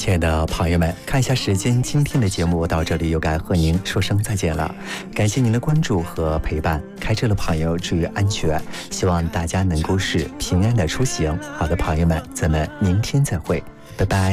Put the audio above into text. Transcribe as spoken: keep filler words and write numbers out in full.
亲爱的朋友们，看一下时间，今天的节目到这里又该和您说声再见了。感谢您的关注和陪伴，开车的朋友注意安全，希望大家能够是平安的出行。好的，朋友们，咱们明天再会，拜拜。